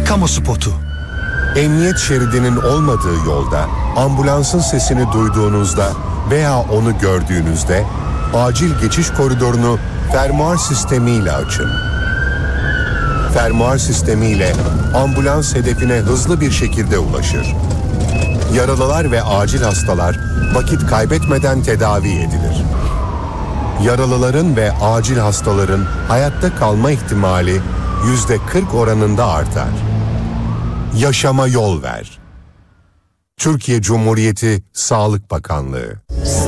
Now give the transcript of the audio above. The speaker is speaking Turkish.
kamu spotu. Emniyet şeridinin olmadığı yolda ambulansın sesini duyduğunuzda veya onu gördüğünüzde acil geçiş koridorunu fermuar sistemiyle açın. Fermuar sistemiyle ambulans hedefine hızlı bir şekilde ulaşır. Yaralılar ve acil hastalar vakit kaybetmeden tedavi edilir. Yaralıların ve acil hastaların hayatta kalma ihtimali %40 oranında artar. Yaşama yol ver. Türkiye Cumhuriyeti Sağlık Bakanlığı.